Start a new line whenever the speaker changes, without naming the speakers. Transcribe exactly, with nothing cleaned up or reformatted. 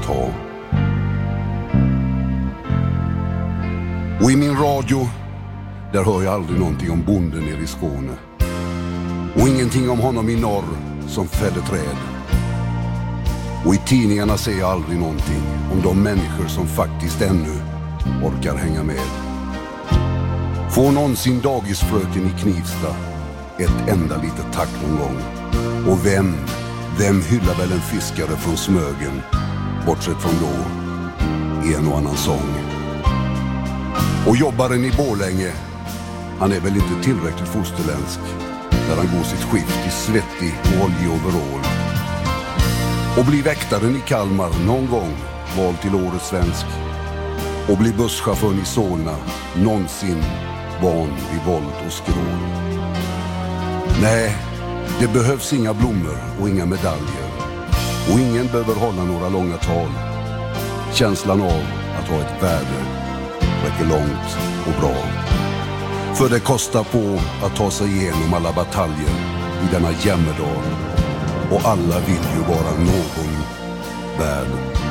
att ha. Och i min radio, där hör jag aldrig någonting om bonden nere i Skåne. Och ingenting om honom i norr som fällde träd. Och i tidningarna ser jag aldrig någonting om de människor som faktiskt ännu orkar hänga med. Får någonsin dagisfröken i Knivsta ett enda litet tack någon gång? Och vem, vem hyllar väl en fiskare från Smögen, bortsett från då en och annan sång? Och jobbaren i Borlänge, han är väl inte tillräckligt fosterländsk när han går sitt skift i svettig och oljig overall. Och blir väktaren i Kalmar någon gång vald till årets svensk. Och blir busschauffören i Solna någonsin van vid våld och skrål. Nej, det behövs inga blommor och inga medaljer. Och ingen behöver hålla några långa tal. Känslan av att ha ett värde räcker långt och bra. För det kostar på att ta sig igenom alla bataljer i denna jämmerdal. Och alla vill ju vara någon värd